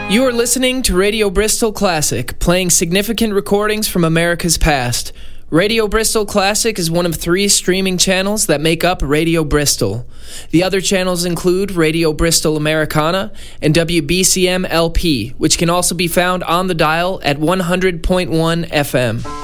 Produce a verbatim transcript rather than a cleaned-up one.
You are listening to Radio Bristol Classic, playing significant recordings from America's past. Radio Bristol Classic is one of three streaming channels that make up Radio Bristol. The other channels include Radio Bristol Americana and W B C M L P, which can also be found on the dial at one hundred point one F M.